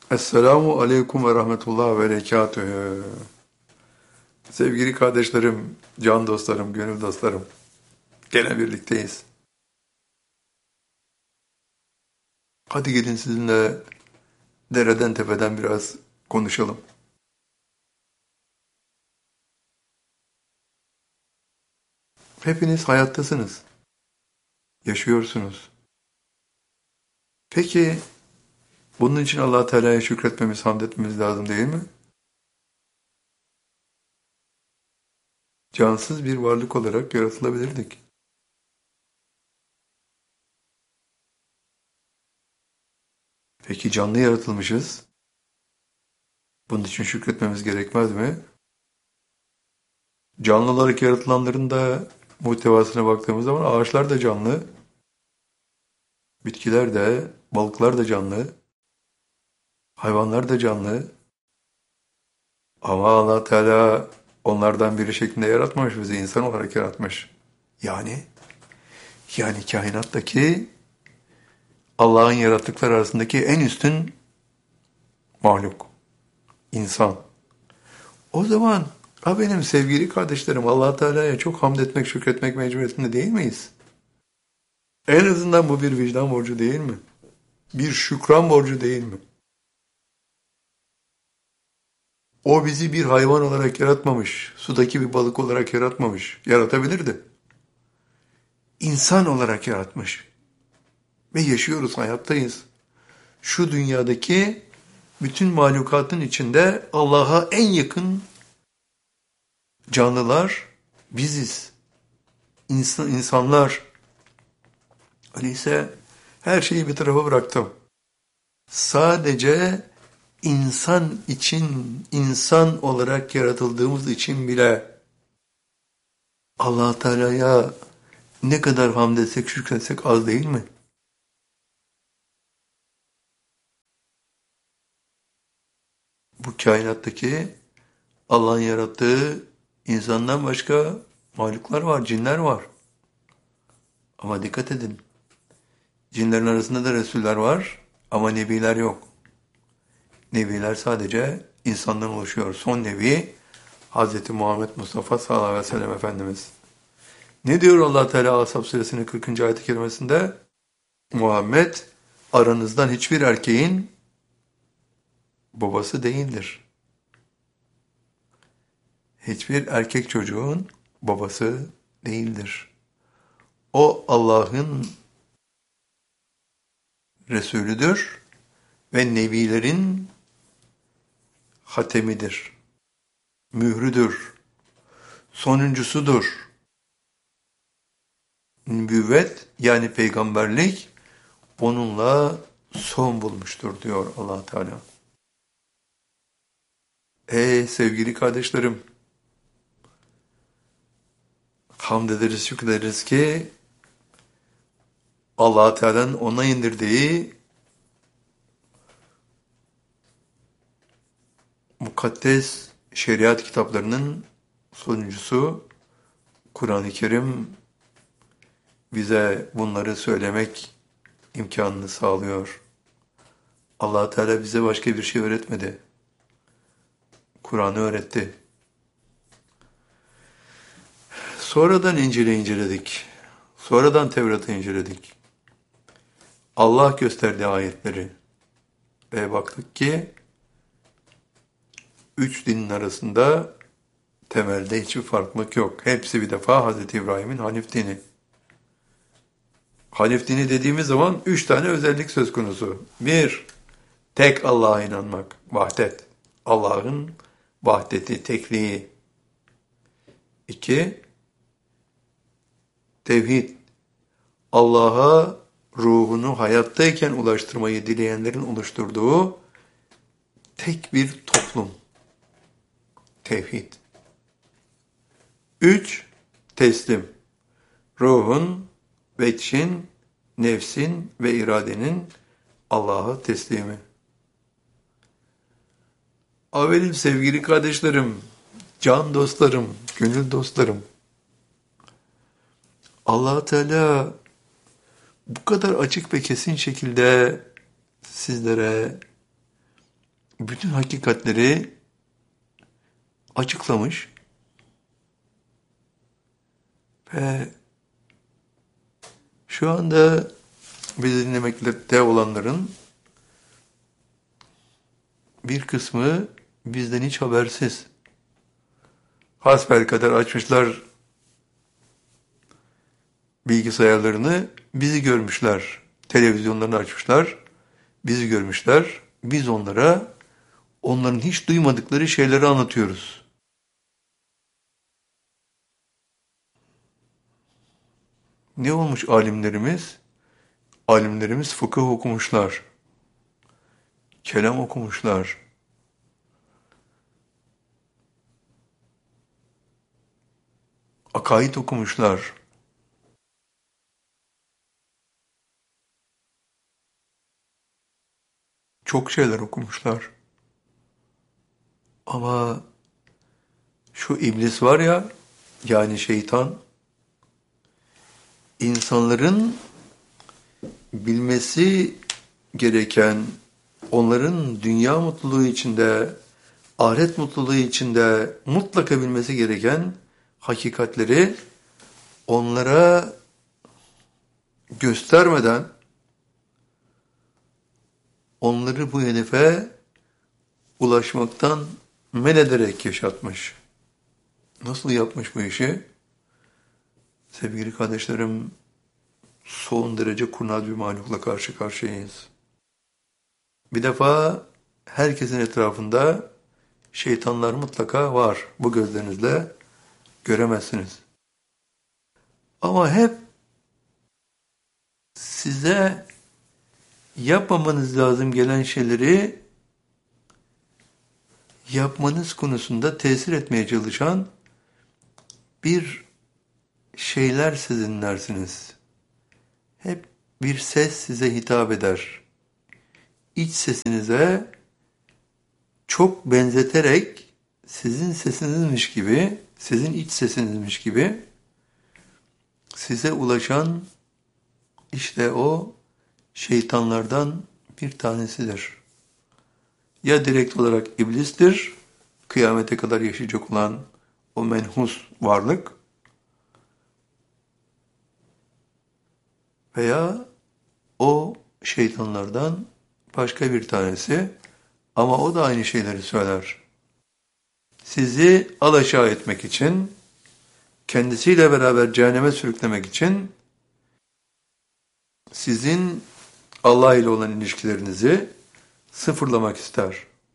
Esselamu Aleyküm ve Rahmetullah ve Berekatühü. Sevgili kardeşlerim, can dostlarım, gönül dostlarım. Gene birlikteyiz. Hadi gelin sizinle dereden tepeden biraz konuşalım. Hepiniz hayattasınız, yaşıyorsunuz. Peki bunun için Allah Teala'ya şükretmemiz, hamd etmemiz lazım değil mi? Cansız bir varlık olarak yaratılabilirdik. Peki canlı yaratılmışız. Bunun için şükretmemiz gerekmez mi? Canlı olarak yaratılanların da muhtevasına baktığımız zaman ağaçlar da canlı, bitkiler de, balıklar da canlı, hayvanlar da canlı. Ama Allah Teala onlardan biri şeklinde yaratmamış, bizi insan olarak yaratmış. Yani, yani kainattaki Allah'ın yarattıkları arasındaki en üstün mahluk, insan. O zaman benim sevgili kardeşlerim, Allah Teala'ya çok hamd etmek, şükretmek mecburiyetinde değil miyiz? En azından bu bir vicdan borcu değil mi? Bir şükran borcu değil mi? O bizi bir hayvan olarak yaratmamış, sudaki bir balık olarak yaratmamış, yaratabilirdi. İnsan olarak yaratmış. Ve yaşıyoruz, hayattayız. Şu dünyadaki bütün mahlukatın içinde Allah'a en yakın canlılar biziz. İnsanlar. Öyleyse her şeyi bir tarafa bıraktım. Sadece insan için, insan olarak yaratıldığımız için bile Allah Teala'ya ne kadar hamd etsek, şükretsek az değil mi? Bu kainattaki Allah'ın yarattığı insandan başka mahluklar var, cinler var. Ama dikkat edin, cinlerin arasında da Resuller var ama Nebiler yok. Nebiler sadece insandan oluşuyor. Son Nebi Hz. Muhammed Mustafa sallallahu aleyhi ve sellem Efendimiz. Ne diyor Allah Teala Ashab suresinin 40. ayet-i kerimesinde? Muhammed aranızdan hiçbir erkeğin babası değildir. Hiçbir erkek çocuğun babası değildir. O Allah'ın Resulüdür ve Nebilerin hatemidir, mührüdür, sonuncusudur. Nübüvvet yani peygamberlik onunla son bulmuştur diyor Allah Teala. Ey sevgili kardeşlerim, hamd ederiz, şükrederiz ki Allah Teala'nın ona indirdiği mukaddes şeriat kitaplarının sonuncusu Kur'an-ı Kerim bize bunları söylemek imkanını sağlıyor. Allah Teala bize başka bir şey öğretmedi. Kur'an'ı öğretti. Sonradan İncil'i inceledik. Sonradan Tevrat'ı inceledik. Allah gösterdi ayetleri. Ve baktık ki üç dinin arasında temelde hiçbir farklılık yok. Hepsi bir defa Hz. İbrahim'in Hanif dini. Hanif dini dediğimiz zaman üç tane özellik söz konusu. Bir, tek Allah'a inanmak, vahdet. Allah'ın vahdeti, tekliği. İki, tevhid. Allah'a ruhunu hayattayken ulaştırmayı dileyenlerin oluşturduğu tek bir toplum. Tevhid. Üç, teslim. Ruhun, veçin, nefsin ve iradenin Allah'a teslimi. Benim sevgili kardeşlerim, can dostlarım, gönül dostlarım. Allah Teala bu kadar açık ve kesin şekilde sizlere bütün hakikatleri açıklamış ve şu anda bizi dinlemekte olanların bir kısmı bizden hiç habersiz. Hasbelkader açmışlar bilgisayarlarını, bizi görmüşler. Televizyonlarını açmışlar, bizi görmüşler. Biz onlara onların hiç duymadıkları şeyleri anlatıyoruz. Ne olmuş alimlerimiz? Alimlerimiz fıkıh okumuşlar, kelam okumuşlar, akaid okumuşlar. Çok şeyler okumuşlar. Ama şu iblis var ya, yani şeytan, insanların bilmesi gereken, onların dünya mutluluğu içinde, ahiret mutluluğu içinde mutlaka bilmesi gereken hakikatleri onlara göstermeden onları bu hedefe ulaşmaktan men ederek yaşatmış. Nasıl yapmış bu işi? Sevgili kardeşlerim, son derece kurnaz bir mahlukla karşı karşıyayız. Bir defa herkesin etrafında şeytanlar mutlaka var. Bu gözlerinizle göremezsiniz. Ama hep size yapmamanız lazım gelen şeyleri yapmanız konusunda tesir etmeye çalışan bir şeyler siz dinlersiniz. Hep bir ses size hitap eder. İç sesinize çok benzeterek sizin sesinizmiş gibi, sizin iç sesinizmiş gibi size ulaşan işte o şeytanlardan bir tanesidir. Ya direkt olarak iblistir, kıyamete kadar yaşayacak olan o menhus varlık, veya o şeytanlardan başka bir tanesi, ama o da aynı şeyleri söyler. Sizi alaşağı etmek için, kendisiyle beraber cehenneme sürüklemek için sizin Allah ile olan ilişkilerinizi sıfırlamak ister.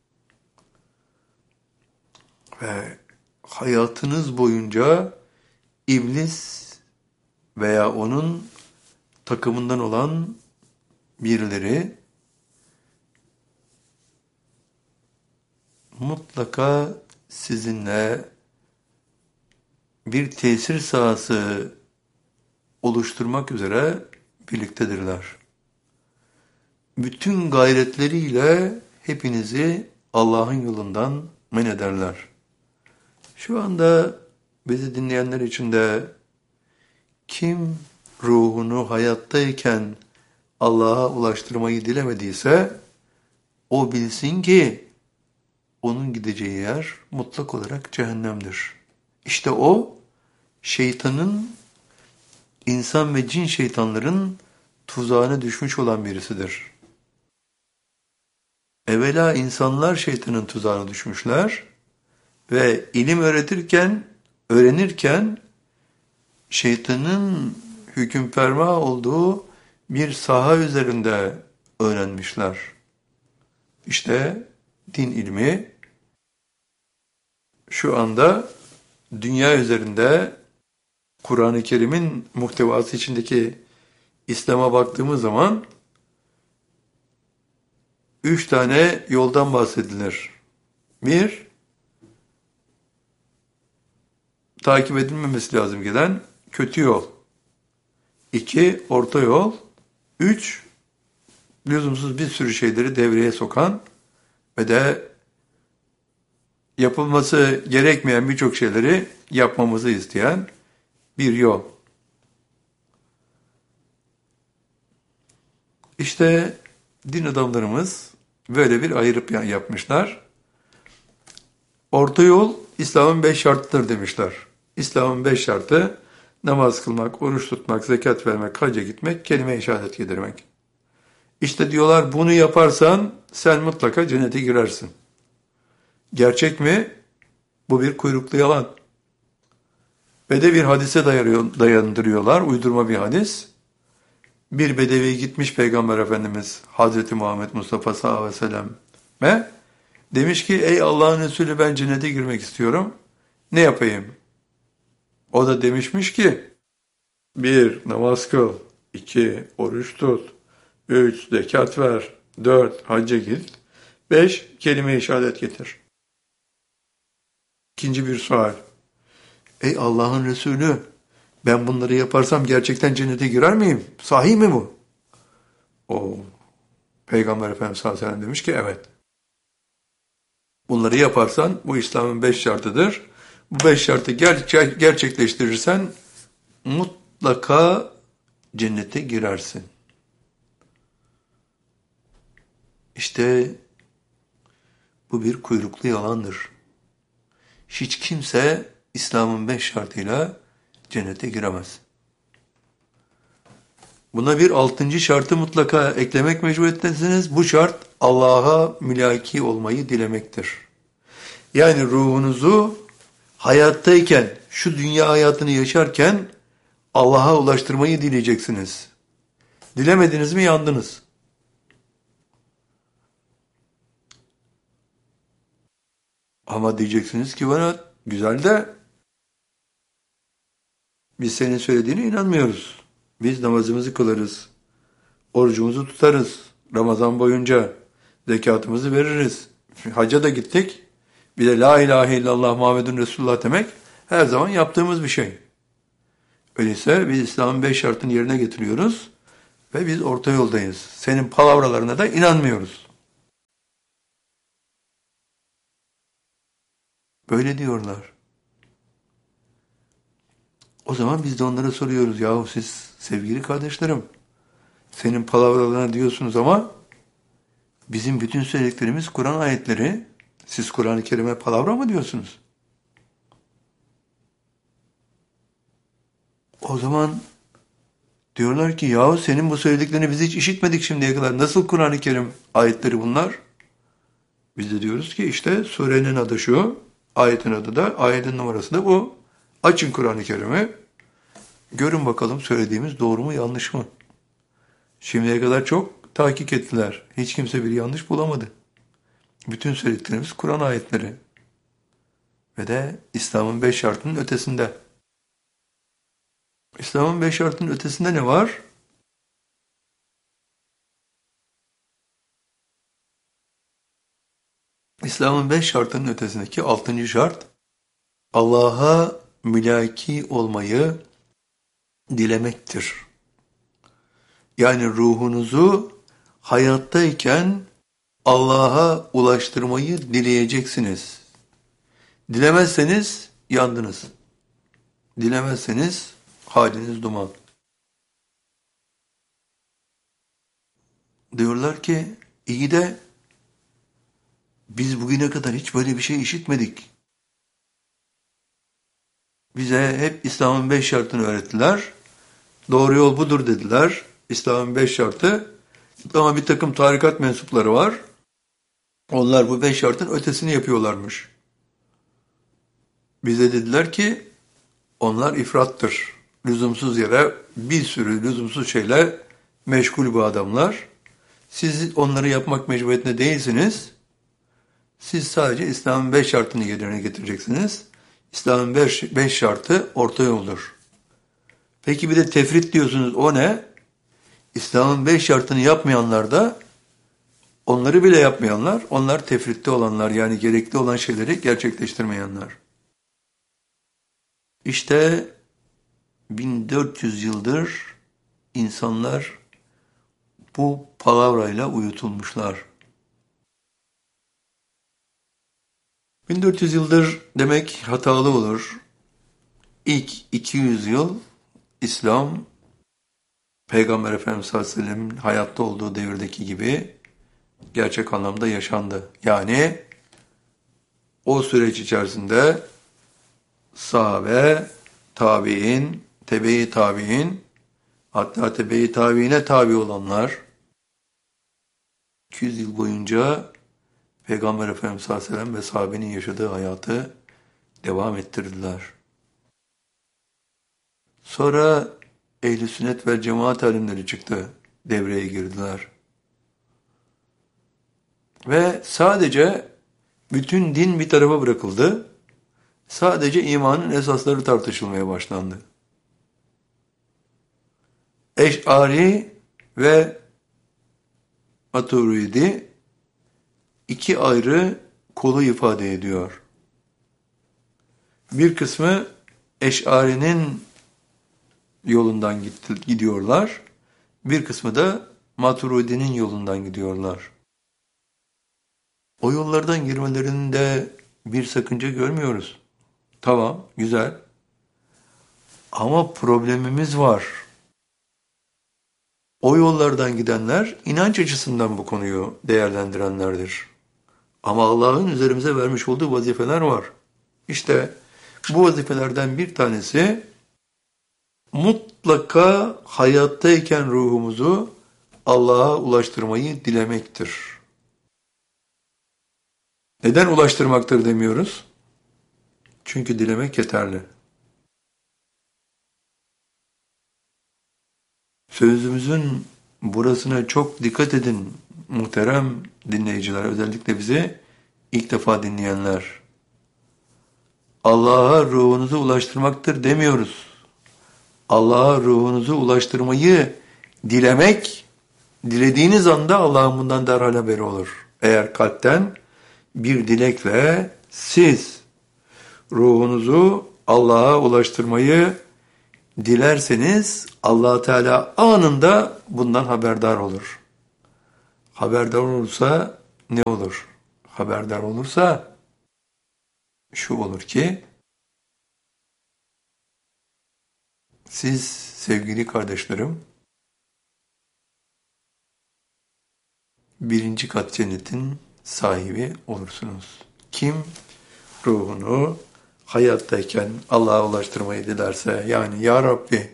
Ve hayatınız boyunca iblis veya onun takımından olan birileri mutlaka sizinle bir tesir sahası oluşturmak üzere birliktedirler. Bütün gayretleriyle hepinizi Allah'ın yolundan men ederler. Şu anda bizi dinleyenler içinde kim ruhunu hayattayken Allah'a ulaştırmayı dilemediyse, o bilsin ki onun gideceği yer mutlak olarak cehennemdir. İşte o, şeytanın, insan ve cin şeytanların tuzağına düşmüş olan birisidir. Evvela insanlar şeytanın tuzağına düşmüşler ve ilim öğrenirken şeytanın hükümferma olduğu bir saha üzerinde öğrenmişler. İşte din ilmi şu anda dünya üzerinde Kur'an-ı Kerim'in muhtevası içindeki İslam'a baktığımız zaman 3 tane yoldan bahsedilir. 1, takip edilmemesi lazım gelen kötü yol. 2, orta yol. 3, lüzumsuz bir sürü şeyleri devreye sokan ve de yapılması gerekmeyen birçok şeyleri yapmamızı isteyen bir yol. İşte din adamlarımız Böyle bir ayrıp yapmışlar. Orta yol İslam'ın 5 şartıdır demişler. İslam'ın 5 şartı namaz kılmak, oruç tutmak, zekat vermek, hacca gitmek, kelime-i şehadet getirmek. İşte diyorlar bunu yaparsan sen mutlaka cennete girersin. Gerçek mi? Bu bir kuyruklu yalan. Ve de bir hadise dayandırıyorlar, uydurma bir hadis. Bir bedevi gitmiş Peygamber Efendimiz Hazreti Muhammed Mustafa sallallahu aleyhi ve sellem demiş ki ey Allah'ın Resulü ben cennete girmek istiyorum. Ne yapayım? O da demişmiş ki bir namaz kıl, 2 oruç tut, 3 zekat ver, 4 hacca git, 5 kelime-i şehadet getir. İkinci bir sual. Ey Allah'ın Resulü ben bunları yaparsam gerçekten cennete girer miyim? Sahi mi bu? O Peygamber Efendimiz sallallahu aleyhi ve sellem demiş ki evet. Bunları yaparsan bu İslam'ın 5 şartıdır. Bu 5 şartı gerçekleştirirsen mutlaka cennete girersin. İşte bu bir kuyruklu yalandır. Hiç kimse İslam'ın 5 şartıyla cennete giremez. Buna bir 6. şartı mutlaka eklemek mecburiyetindesiniz. Bu şart Allah'a mülaki olmayı dilemektir. Yani ruhunuzu hayattayken, şu dünya hayatını yaşarken Allah'a ulaştırmayı dileyeceksiniz. Dilemediniz mi yandınız. Ama diyeceksiniz ki bana güzel de biz senin söylediğine inanmıyoruz. Biz namazımızı kılarız, orucumuzu tutarız, Ramazan boyunca zekatımızı veririz. Hacca da gittik. Bir de la ilahe illallah Muhammedun Resulullah demek her zaman yaptığımız bir şey. Öyleyse biz İslam'ın 5 şartını yerine getiriyoruz ve biz orta yoldayız. Senin palavralarına da inanmıyoruz. Böyle diyorlar. O zaman biz de onlara soruyoruz. Yahu siz sevgili kardeşlerim, senin palavralarına diyorsunuz ama bizim bütün söylediklerimiz Kur'an ayetleri. Siz Kur'an-ı Kerim'e palavra mı diyorsunuz? O zaman diyorlar ki yahu senin bu söylediklerini biz hiç işitmedik şimdiye kadar. Nasıl Kur'an-ı Kerim ayetleri bunlar? Biz de diyoruz ki işte surenin adı şu, ayetin adı da, ayetin numarası da bu. Açın Kur'an-ı Kerim'i. Görün bakalım söylediğimiz doğru mu yanlış mı? Şimdiye kadar çok tahkik ettiler. Hiç kimse bir yanlış bulamadı. Bütün söylediklerimiz Kur'an ayetleri. Ve de İslam'ın 5 şartının ötesinde. İslam'ın 5 şartının ötesinde ne var? İslam'ın 5 şartının ötesindeki 6. şart, Allah'a mülaki olmayı dilemektir. Yani ruhunuzu hayattayken Allah'a ulaştırmayı dileyeceksiniz. Dilemezseniz yandınız. Dilemezseniz haliniz duman. Diyorlar ki iyi de biz bugüne kadar hiç böyle bir şey işitmedik. Bize hep İslam'ın 5 şartını öğrettiler. Doğru yol budur dediler. İslam'ın 5 şartı. Ama bir takım tarikat mensupları var. Onlar bu 5 şartın ötesini yapıyorlarmış. Bize dediler ki onlar ifrattır. Lüzumsuz yere bir sürü lüzumsuz şeyler meşgul bu adamlar. Siz onları yapmak mecburiyetinde değilsiniz. Siz sadece İslam'ın 5 şartını yerine getireceksiniz. İslam'ın 5 şartı orta yoldur. Peki bir de tefrit diyorsunuz, o ne? İslam'ın 5 şartını yapmayanlar da onları bile yapmayanlar, onlar tefritte olanlar, yani gerekli olan şeyleri gerçekleştirmeyenler. İşte 1400 yıldır insanlar bu palavrayla uyutulmuşlar. 1400 yıldır demek hatalı olur. İlk 200 yıl İslam, Peygamber Efendimiz sallallahu aleyhi ve sellem'in hayatta olduğu devirdeki gibi gerçek anlamda yaşandı. Yani o süreç içerisinde sahabe, tabi'in, tebe-i tabi'in, hatta tebe-i tabi'ine tabi olanlar 200 yıl boyunca Peygamber Efendimiz sallallahu aleyhi ve sellem ve sahabenin yaşadığı hayatı devam ettirdiler. Sonra ehl-i sünnet ve cemaat alimleri çıktı, devreye girdiler. Ve sadece bütün din bir tarafa bırakıldı. Sadece imanın esasları tartışılmaya başlandı. Eş'ari ve Maturidi iki ayrı kolu ifade ediyor. Bir kısmı Eş'ari'nin yolundan gidiyorlar. Bir kısmı da Maturidi'nin yolundan gidiyorlar. O yollardan girmelerinde bir sakınca görmüyoruz. Tamam, güzel. Ama problemimiz var. O yollardan gidenler inanç açısından bu konuyu değerlendirenlerdir. Ama Allah'ın üzerimize vermiş olduğu vazifeler var. İşte bu vazifelerden bir tanesi mutlaka hayattayken ruhumuzu Allah'a ulaştırmayı dilemektir. Neden ulaştırmaktır demiyoruz? Çünkü dilemek yeterli. Sözümüzün burasına çok dikkat edin muhterem dinleyiciler, özellikle bizi ilk defa dinleyenler. Allah'a ruhunuzu ulaştırmaktır demiyoruz. Allah'a ruhunuzu ulaştırmayı dilemek, dilediğiniz anda Allah'ın bundan derhal haberi olur. Eğer kalpten bir dilekle siz ruhunuzu Allah'a ulaştırmayı dilerseniz Allah Teala anında bundan haberdar olur. Haberdar olursa ne olur? Haberdar olursa şu olur ki siz sevgili kardeşlerim birinci kat cennetin sahibi olursunuz. Kim ruhunu hayattayken Allah'a ulaştırmayı dilerse, yani ya Rabbi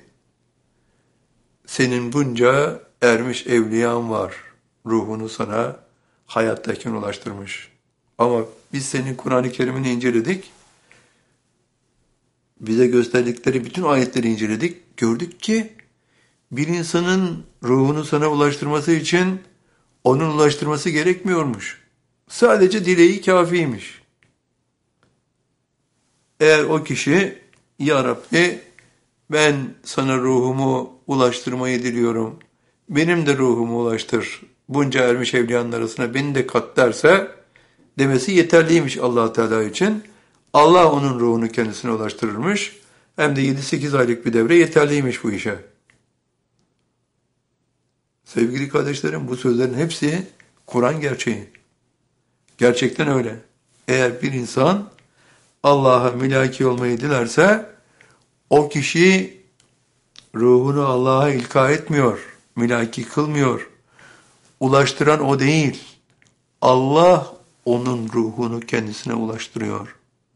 senin bunca ermiş evliyan var, ruhunu sana hayattayken ulaştırmış. Ama biz senin Kur'an-ı Kerim'ini inceledik, bize gösterdikleri bütün ayetleri inceledik, gördük ki bir insanın ruhunu sana ulaştırması için onun ulaştırması gerekmiyormuş. Sadece dileği kâfiymiş. Eğer o kişi, ya Rabbi ben sana ruhumu ulaştırmayı diliyorum, benim de ruhumu ulaştır, bunca ermiş evliyanın arasına beni de kat derse, demesi yeterliymiş Allah Teala için. Allah onun ruhunu kendisine ulaştırırmış. Hem de 7-8 aylık bir devre yeterliymiş bu işe. Sevgili kardeşlerim, bu sözlerin hepsi Kur'an gerçeği. Gerçekten öyle. Eğer bir insan Allah'a mülaki olmayı dilerse, o kişi ruhunu Allah'a ilka etmiyor, mülaki kılmıyor. Ulaştıran o değil. Allah onun ruhunu kendisine ulaştırıyor.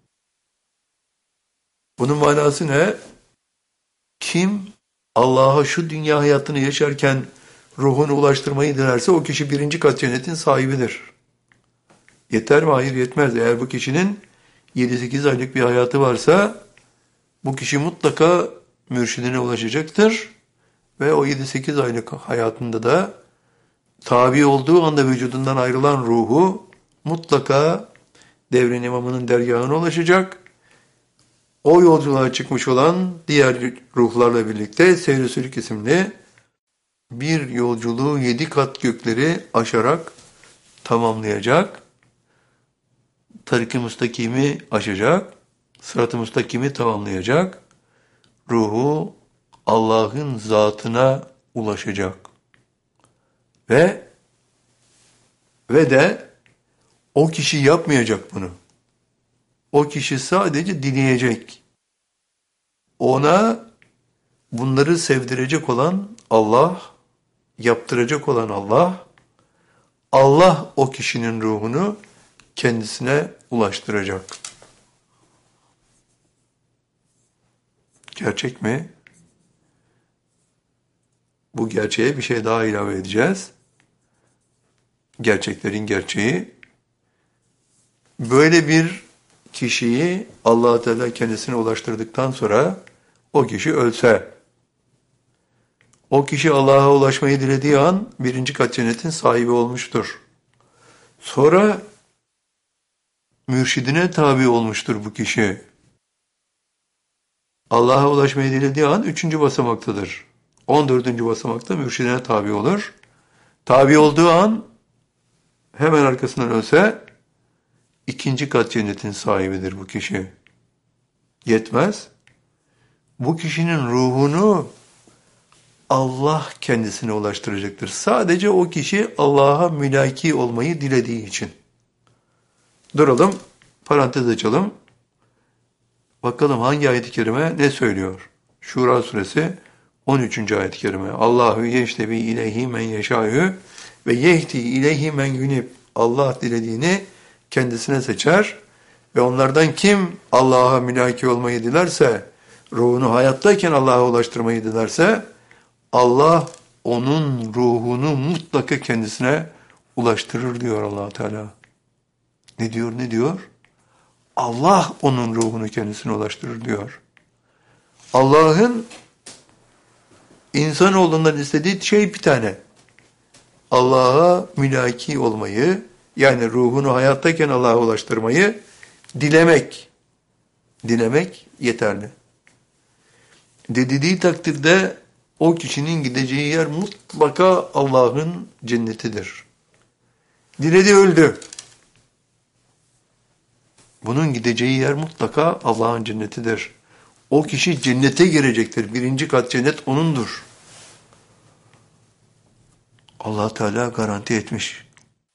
Bunun manası ne? Kim Allah'a şu dünya hayatını yaşarken ruhunu ulaştırmayı dilerse o kişi birinci kat cennetin sahibidir. Yeter mi? Hayır, yetmez. Eğer bu kişinin 7-8 aylık bir hayatı varsa bu kişi mutlaka mürşidine ulaşacaktır ve o 7-8 aylık hayatında da tabi olduğu anda vücudundan ayrılan ruhu mutlaka devrin imamının dergahına ulaşacak. O yolculuğa çıkmış olan diğer ruhlarla birlikte Seyr-i Sülük isimli bir yolculuğu 7 kat gökleri aşarak tamamlayacak. Tarik-i Müstakim'i aşacak. Sırat-ı Müstakim'i tamamlayacak. Ruhu Allah'ın zatına ulaşacak. Ve de o kişi yapmayacak bunu. O kişi sadece dileyecek. Ona bunları sevdirecek olan Allah, yaptıracak olan Allah, Allah o kişinin ruhunu kendisine ulaştıracak. Gerçek mi? Bu gerçeğe bir şey daha ilave edeceğiz. Gerçeklerin gerçeği. Böyle bir kişiyi Allah Teala kendisine ulaştırdıktan sonra o kişi ölse, o kişi Allah'a ulaşmayı dilediği an birinci kat cennetin sahibi olmuştur. Sonra mürşidine tabi olmuştur bu kişi. Allah'a ulaşmayı dilediği an üçüncü basamaktadır. 14. basamakta mürşidine tabi olur. Tabi olduğu an hemen arkasından ölse ikinci kat cennetin sahibidir bu kişi. Yetmez. Bu kişinin ruhunu Allah kendisine ulaştıracaktır. Sadece o kişi Allah'a mülaki olmayı dilediği için. Duralım, parantez açalım. Bakalım hangi ayet-i kerime ne söylüyor? Şura suresi 13. ayet-i kerime. Allahu yeştebi ileyhi men yeşâhü ve yehdi ileyhi men yunib. Allah dilediğini kendisine seçer ve onlardan kim Allah'a mülaki olmayı dilerse, ruhunu hayattayken Allah'a ulaştırmayı dilerse, Allah onun ruhunu mutlaka kendisine ulaştırır diyor Allah Teala. Ne diyor, ne diyor? Allah onun ruhunu kendisine ulaştırır diyor. Allah'ın insanoğlundan istediği şey bir tane. Allah'a mülaki olmayı, yani ruhunu hayattayken Allah'a ulaştırmayı dilemek. Dilemek yeterli. Dediği takdirde o kişinin gideceği yer mutlaka Allah'ın cennetidir. Diledi öldü. Bunun gideceği yer mutlaka Allah'ın cennetidir. O kişi cennete girecektir. Birinci kat cennet onundur. Allah Teala garanti etmiş.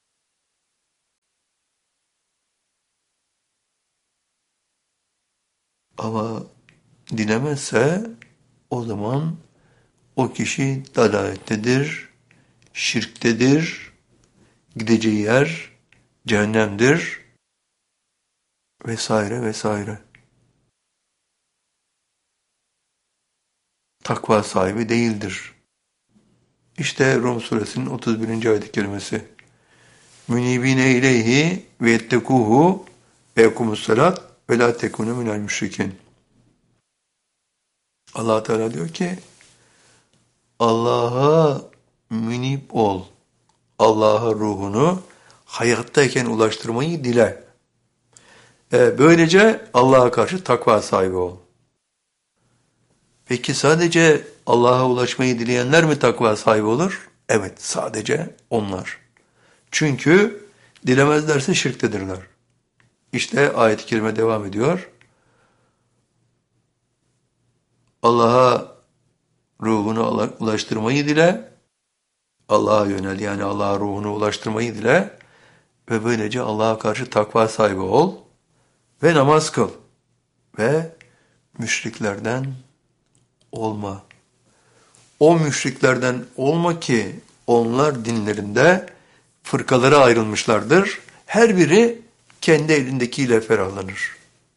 Ama dilemezse o zaman o kişi dalalettedir, şirktedir, gideceği yer cehennemdir vesaire vesaire. Takva sahibi değildir. İşte Rum suresinin 31. ayet-i kerimesi. Münibine ileyhi ve ettekuhu ve yekumussalat ve la tekunu minel müşrikin. Allah Teala diyor ki, Allah'a münib ol. Allah'a ruhunu hayattayken ulaştırmayı dile. Böylece Allah'a karşı takva sahibi ol. Peki sadece Allah'a ulaşmayı dileyenler mi takva sahibi olur? Evet, sadece onlar. Çünkü dilemezlerse şirktedirler. İşte ayet-i kerime devam ediyor. Allah'a ruhunu ulaştırmayı dile, Allah'a yönel, yani Allah'a ruhunu ulaştırmayı dile ve böylece Allah'a karşı takva sahibi ol ve namaz kıl ve müşriklerden olma. O müşriklerden olma ki onlar dinlerinde fırkalara ayrılmışlardır. Her biri kendi elindekiyle ferahlanır.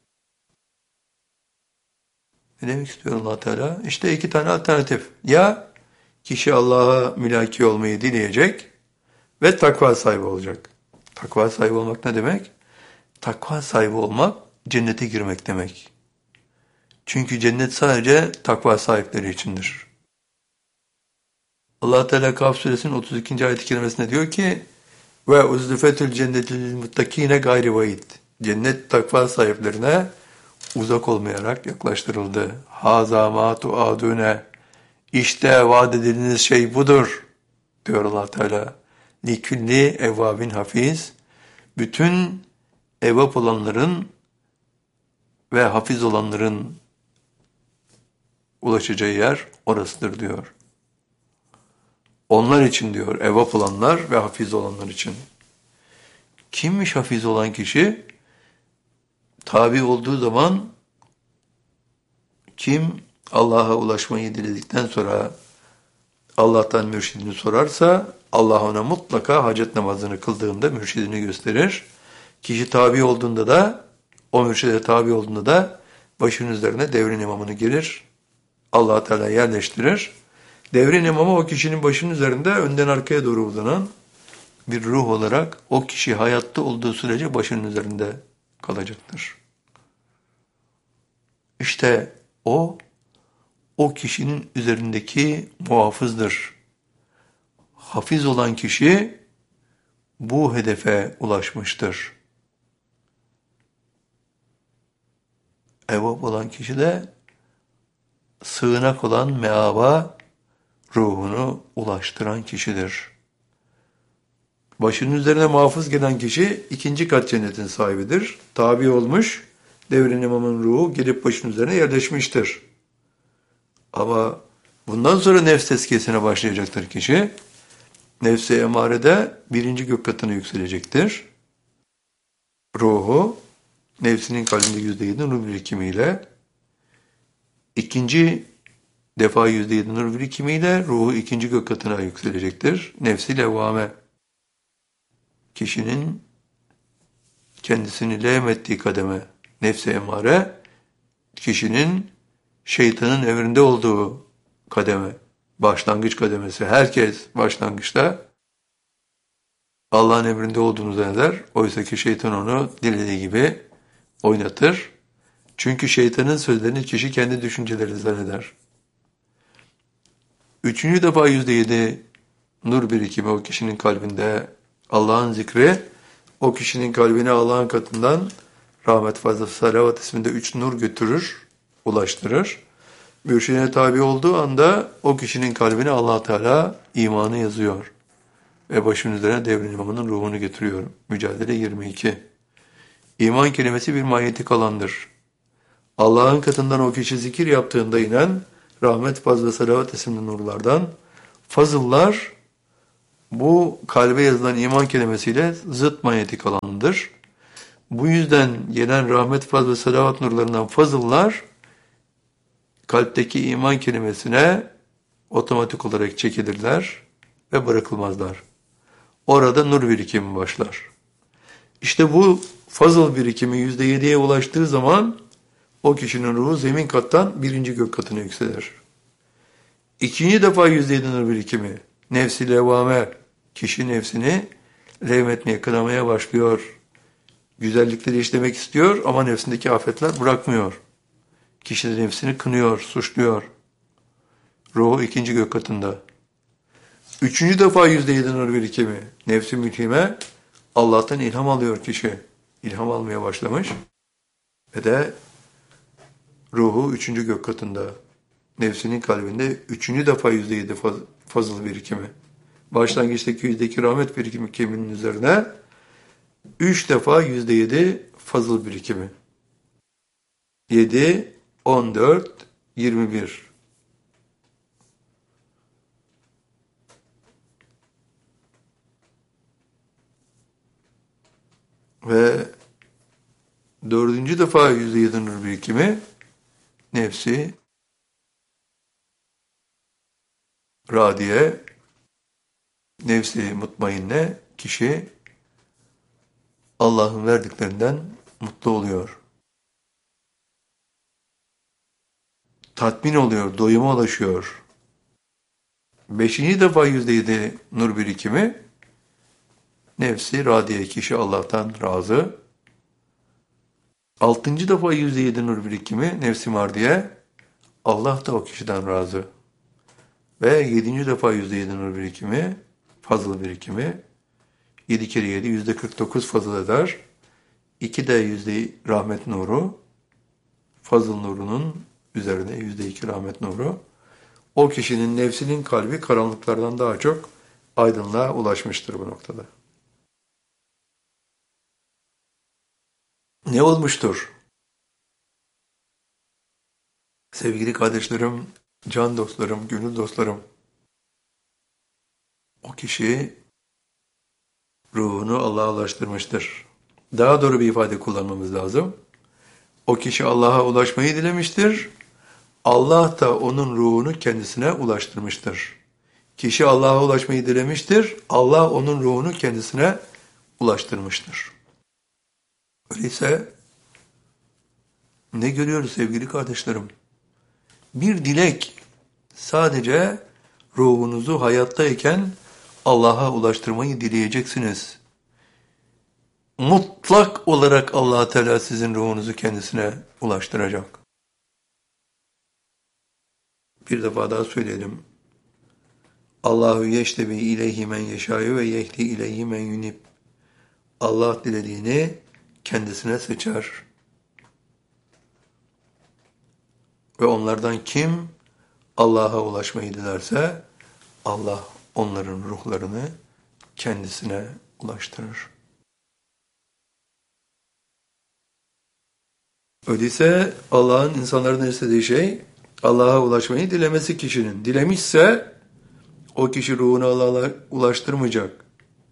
Ne demek istiyor Allah Teala? İşte iki tane alternatif. Ya kişi Allah'a mülaki olmayı dileyecek ve takva sahibi olacak. Takva sahibi olmak ne demek? Takva sahibi olmak cennete girmek demek. Çünkü cennet sadece takva sahipleri içindir. Allah Teala Kaf suresinin 32. ayet-i kerimesinde diyor ki: "Ve uzlifetul cenneti lil muttakine gayri vaid." Cennet takva sahiplerine uzak olmayarak yaklaştırıldı. Haza ma tuadune. İşte vaat edildiğiniz şey budur diyor Allah Teala. Likülli evvabin hafiz. Bütün evvap olanların ve hafiz olanların ulaşacağı yer orasıdır diyor. Onlar için diyor, evvap olanlar ve hafiz olanlar için. Kimmiş hafiz olan kişi? Tabi olduğu zaman kim Allah'a ulaşmayı diledikten sonra Allah'tan mürşidini sorarsa Allah ona mutlaka hacet namazını kıldığında mürşidini gösterir. Kişi tabi olduğunda da, o mürşide tabi olduğunda da başının üzerine devrin imamını gelir. Allah Teala yerleştirir. Devrin imamı o kişinin başının üzerinde önden arkaya doğru uzanan bir ruh olarak o kişi hayatta olduğu sürece başının üzerinde kalacaktır. İşte o kişinin üzerindeki muhafızdır. Hafiz olan kişi bu hedefe ulaşmıştır. Evvab olan kişi de sığınak olan meaba ruhunu ulaştıran kişidir. Başının üzerine muhafız gelen kişi ikinci kat cennetin sahibidir. Tabi olmuş, devrin imamın ruhu gelip başının üzerine yerleşmiştir. Ama bundan sonra nefs tezkiyesine başlayacaktır kişi. Nefs-i emarede birinci gök katına yükselecektir. Ruhu, nefsinin kalbinde %7 nur birikimiyle, ikinci defa %7 nur birikimiyle ruhu ikinci gök katına yükselecektir. Nefs-i levvame, kişinin kendisini levmettiği kademe, nefs-i emare, kişinin şeytanın emrinde olduğu kademe, başlangıç kademesi. Herkes başlangıçta Allah'ın emrinde olduğunu zanneder. Oysa ki şeytan onu dilediği gibi oynatır. Çünkü şeytanın sözlerini kişi kendi düşünceleri zanneder. Üçüncü defa %7 nur birikimi o kişinin kalbinde, Allah'ın zikri, o kişinin kalbine Allah'ın katından rahmet fazlası salavat isminde 3 nur götürür, ulaştırır. Mürşidine tabi olduğu anda o kişinin kalbine Allah Teala imanı yazıyor. Ve başının üzerine devrin imamının ruhunu getiriyor. Mücadele 22. İman kelimesi bir manyetik alandır. Allah'ın katından o kişi zikir yaptığında inen rahmet, fazl ve salavat isimli nurlardan fazıllar bu kalbe yazılan iman kelimesiyle zıt manyetik alandır. Bu yüzden gelen rahmet, fazl ve salavat nurlarından fazıllar kalpteki iman kelimesine otomatik olarak çekilirler ve bırakılmazlar. Orada nur birikimi başlar. İşte bu fazıl birikimi %7'ye ulaştığı zaman o kişinin ruhu zemin kattan birinci gök katına yükselir. İkinci defa %7 nur birikimi, nefsi levvame, kişi nefsini levmetmeye, kınamaya başlıyor. Güzellikleri işlemek istiyor ama nefsindeki afetler bırakmıyor. Kişi de nefsini kınıyor, suçluyor. Ruhu ikinci gök katında. Üçüncü defa %7 nur birikimi, nefsi mülhime, Allah'tan ilham alıyor kişi. İlham almaya başlamış ve de ruhu üçüncü gök katında. Nefsinin kalbinde üçüncü defa %7 fazıl birikimi. Başlangıçtaki %2 rahmet birikimi keminin üzerine 3 defa %7 fazıl birikimi. 7, 14, 21. Ve dördüncü defa %7 nur birikimi nefsi radiye, nefsi mutmainne, kişi Allah'ın verdiklerinden mutlu oluyor. Tatmin oluyor, doyuma ulaşıyor. Beşinci defa %7 nur birikimi nefsi radiye, kişi Allah'tan razı. Altıncı defa %7 nur birikimi nefsi mardiye, Allah da o kişiden razı. Ve yedinci defa %7 nur birikimi, fazıl birikimi, 7 kere 7 %49 fazıl eder. 2 de rahmet nuru, fazıl nurunun üzerine %2 rahmet nuru. O kişinin nefsinin kalbi karanlıklardan daha çok aydınlığa ulaşmıştır bu noktada. Ne olmuştur? Sevgili kardeşlerim, can dostlarım, gönül dostlarım, o kişi ruhunu Allah'a ulaştırmıştır. Daha doğru bir ifade kullanmamız lazım. O kişi Allah'a ulaşmayı dilemiştir. Allah da onun ruhunu kendisine ulaştırmıştır. Kişi Allah'a ulaşmayı dilemiştir. Allah onun ruhunu kendisine ulaştırmıştır. Öyleyse ne görüyoruz sevgili kardeşlerim? Bir dilek sadece ruhunuzu hayattayken Allah'a ulaştırmayı dileyeceksiniz. Mutlak olarak Allah Teala sizin ruhunuzu kendisine ulaştıracak. Bir defa daha söyleyelim. Allahu yeştebi ileyhi men yeşâyu ve yehdi ileyhi men yunib. Allah dilediğini kendisine seçer. Ve onlardan kim Allah'a ulaşmayı dilerse Allah onların ruhlarını kendisine ulaştırır. Öyleyse Allah'ın insanlardan istediği şey Allah'a ulaşmayı dilemesi kişinin. Dilemişse o kişi ruhunu Allah'a ulaştırmayacak.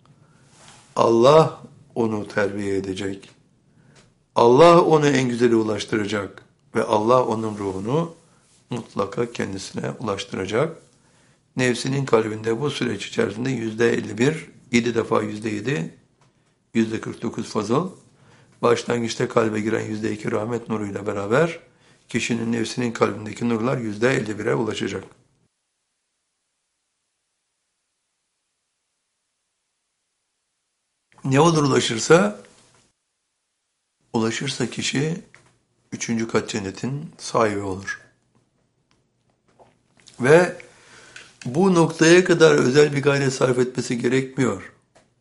Allah onu terbiye edecek. Allah onu en güzeli ulaştıracak. Ve Allah onun ruhunu mutlaka kendisine ulaştıracak. Nefsinin kalbinde bu süreç içerisinde %51, 7 defa %7, %49 fazıl. Başlangıçta kalbe giren %2 rahmet nuruyla beraber kişinin nefsinin kalbindeki nurlar %51'e ulaşacak. Ne olur ulaşırsa? Ulaşırsa kişi 3. kat cennetin sahibi olur. Ve bu noktaya kadar özel bir gayret sarf etmesi gerekmiyor.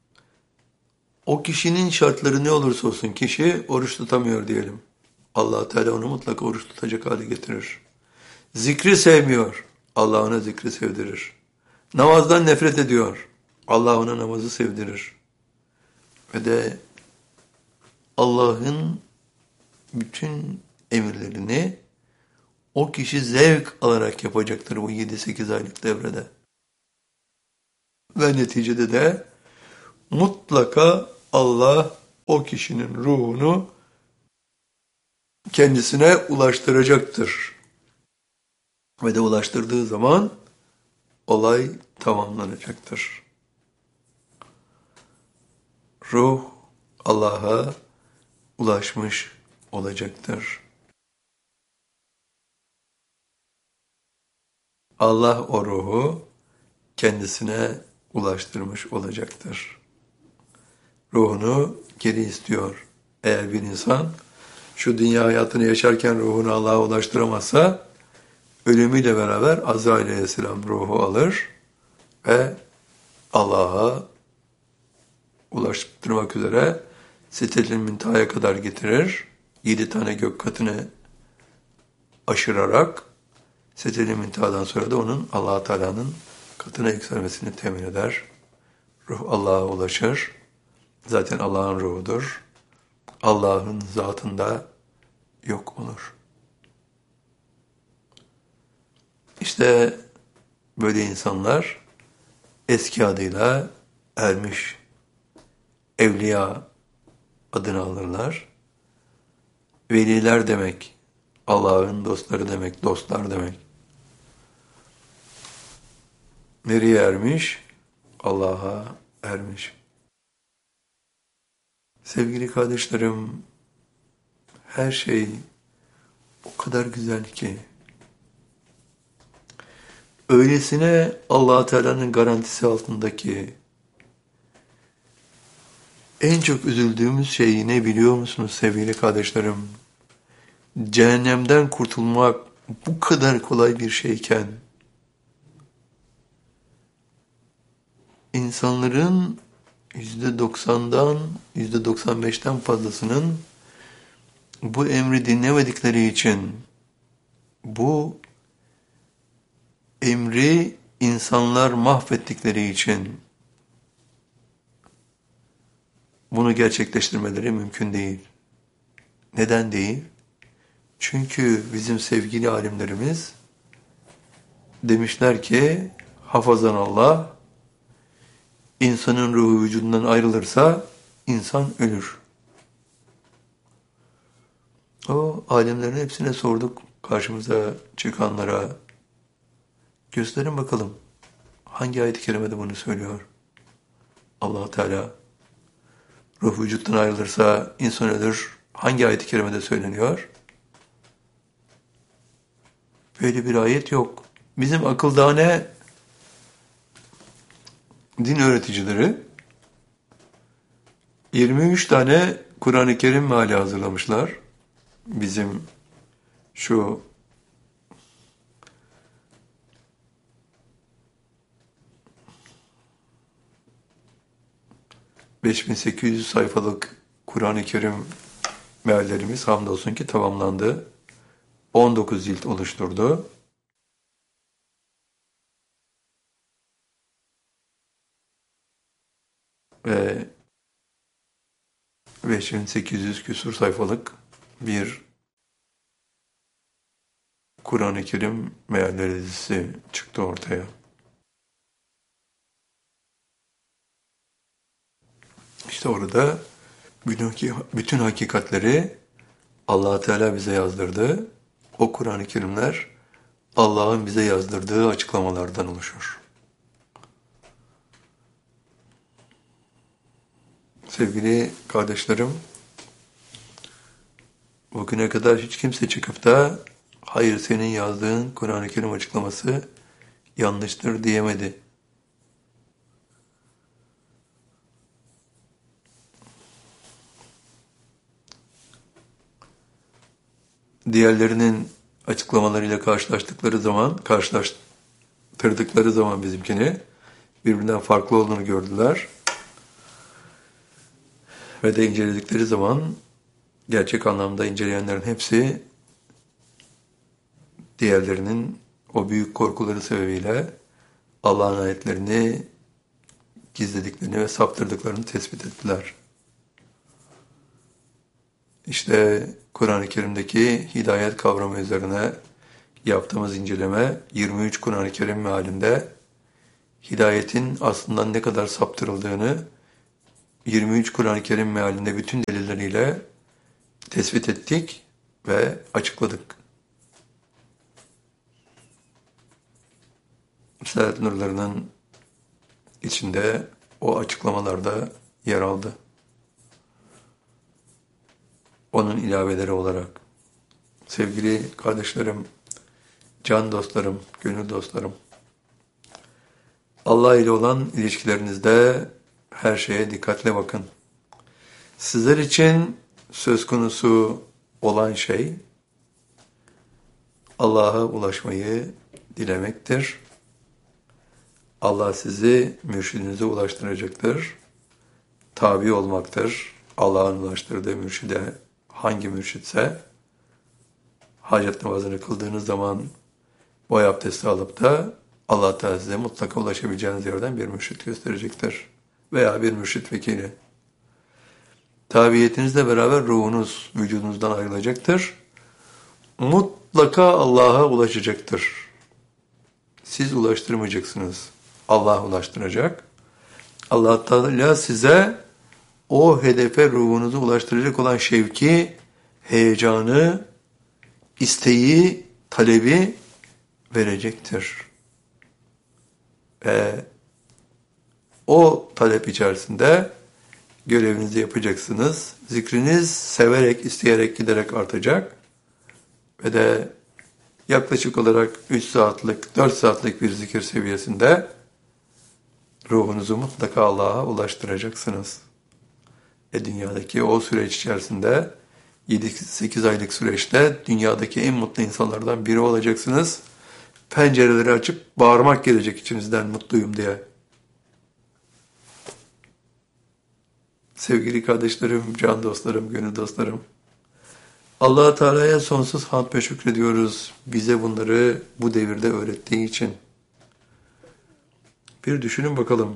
O kişinin şartları ne olursa olsun kişi oruç tutamıyor diyelim. Allah Teala onu mutlaka oruç tutacak hale getirir. Zikri sevmiyor. Allah ona zikri sevdirir. Namazdan nefret ediyor. Allah ona namazı sevdirir. Ve de Allah'ın bütün emirlerini o kişi zevk alarak yapacaktır bu 7-8 aylık devrede. Ve neticede de mutlaka Allah o kişinin ruhunu kendisine ulaştıracaktır. Ve de ulaştırdığı zaman olay tamamlanacaktır. Ruh Allah'a ulaşmış olacaktır. Allah o ruhu kendisine ulaştırmış olacaktır. Ruhunu geri istiyor. Eğer bir insan şu dünya hayatını yaşarken ruhunu Allah'a ulaştıramazsa ölümüyle beraber Azrail aleyhisselam ruhu alır ve Allah'a ulaştırmak üzere Sidratul Münteha'ya kadar getirir. 7 tane gök katını aşırarak Sidratul Münteha'dan sonra da onun Allah Teala'nın katına yükselmesini temin eder. Ruh Allah'a ulaşır. Zaten Allah'ın ruhudur. Allah'ın zatında yok olur. İşte böyle insanlar eski adıyla ermiş evliya adını alırlar. Veliler demek, Allah'ın dostları demek, dostlar demek. Nereye ermiş? Allah'a ermiş. Sevgili kardeşlerim, her şey o kadar güzel ki, öylesine Allah Teala'nın garantisi altındaki en çok üzüldüğümüz şey ne biliyor musunuz sevgili kardeşlerim? Cehennemden kurtulmak bu kadar kolay bir şeyken, insanların %90'dan %95'ten fazlasının bu emri dinlemedikleri için, bu emri insanlar mahvettikleri için bunu gerçekleştirmeleri mümkün değil. Neden değil? Çünkü bizim sevgili alimlerimiz demişler ki hafazan Allah, insanın ruhu vücudundan ayrılırsa insan ölür. O alimlerin hepsine sorduk karşımıza çıkanlara. Gösterin bakalım. Hangi ayet-i kerimede bunu söylüyor? Allah Teala ruh vücuttan ayrılırsa insan ölür. Hangi ayet-i kerimede söyleniyor? Böyle bir ayet yok. Bizim akıldane din öğreticileri 23 tane Kur'an-ı Kerim meali hazırlamışlar. Bizim şu 5800 sayfalık Kur'an-ı Kerim meallerimiz hamdolsun ki tamamlandı. 19 cilt oluşturdu. Ve 5800 küsur sayfalık bir Kur'an-ı Kerim mealleri dizisi çıktı ortaya. İşte orada bütün hakikatleri Allah Teala bize yazdırdı. O Kur'an-ı Kerimler Allah'ın bize yazdırdığı açıklamalardan oluşur. Sevgili kardeşlerim, bugüne kadar hiç kimse çıkıp da hayır senin yazdığın Kur'an-ı Kerim açıklaması yanlıştır diyemedi. Diğerlerinin açıklamalarıyla karşılaştırdıkları zaman bizimkini birbirinden farklı olduğunu gördüler. Ve de inceledikleri zaman gerçek anlamda inceleyenlerin hepsi diğerlerinin o büyük korkuları sebebiyle Allah'ın ayetlerini gizlediklerini ve saptırdıklarını tespit ettiler. İşte Kur'an-ı Kerim'deki hidayet kavramı üzerine yaptığımız inceleme 23 Kur'an-ı Kerim mealinde hidayetin aslında ne kadar saptırıldığını 23 Kur'an-ı Kerim mealinde bütün delilleriyle tespit ettik ve açıkladık. Risalet nurlarının içinde o açıklamalarda yer aldı. Onun ilaveleri olarak. Sevgili kardeşlerim, can dostlarım, gönül dostlarım, Allah ile olan ilişkilerinizde her şeye dikkatle bakın. Sizler için söz konusu olan şey Allah'a ulaşmayı dilemektir. Allah sizi mürşidinize ulaştıracaktır. Tabi olmaktır. Allah'ın ulaştırdığı mürşide hangi mürşitse hacet namazını kıldığınız zaman boy abdesti alıp da Allah Teala size mutlaka ulaşabileceğiniz yerden bir mürşit gösterecektir. Veya bir mürşit vekili. Tabiyetinizle beraber ruhunuz vücudunuzdan ayrılacaktır. Mutlaka Allah'a ulaşacaktır. Siz ulaştırmayacaksınız. Allah ulaştıracak. Allah Teala size o hedefe ruhunuzu ulaştıracak olan şevki, heyecanı, isteği, talebi verecektir. Ve o talep içerisinde görevinizi yapacaksınız. Zikriniz severek, isteyerek, giderek artacak. Ve de yaklaşık olarak 3 saatlik, 4 saatlik bir zikir seviyesinde ruhunuzu mutlaka Allah'a ulaştıracaksınız. Dünyadaki o süreç içerisinde 7-8 aylık süreçte dünyadaki en mutlu insanlardan biri olacaksınız. Pencereleri açıp bağırmak gelecek içinizden mutluyum diye. Sevgili kardeşlerim, can dostlarım, gönül dostlarım. Allah Teala'ya sonsuz hamd ve şükrediyoruz. Bize bunları bu devirde öğrettiği için. Bir düşünün bakalım.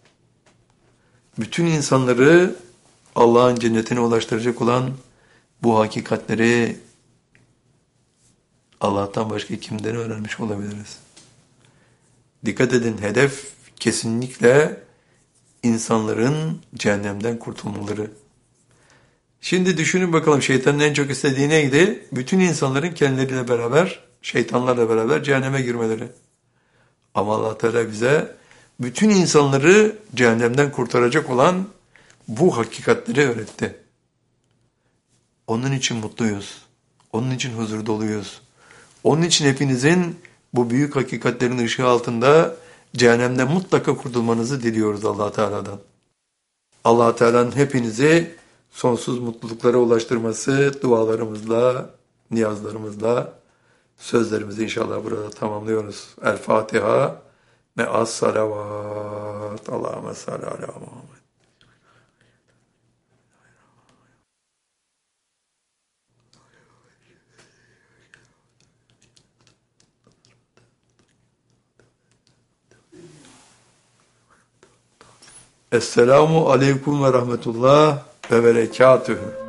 Bütün insanları Allah'ın cennetine ulaştıracak olan bu hakikatleri Allah'tan başka kimden öğrenmiş olabiliriz? Dikkat edin, hedef kesinlikle insanların cehennemden kurtulmaları. Şimdi düşünün bakalım şeytanın en çok istediği neydi? Bütün insanların kendileriyle beraber, şeytanlarla beraber cehenneme girmeleri. Ama Allah Teala bize bütün insanları cehennemden kurtaracak olan bu hakikatleri öğretti. Onun için mutluyuz. Onun için huzur doluyuz. Onun için hepinizin bu büyük hakikatlerin ışığı altında cehennemden mutlaka kurtulmanızı diliyoruz Allah Teala'dan. Allah Teala'nın hepinizi sonsuz mutluluklara ulaştırması dualarımızla, niyazlarımızla, sözlerimizi inşallah burada tamamlıyoruz. El Fatiha ve as salavat. Allahümme salli ala Muhammed. Esselamu aleyküm ve rahmetullah ve berekatühü.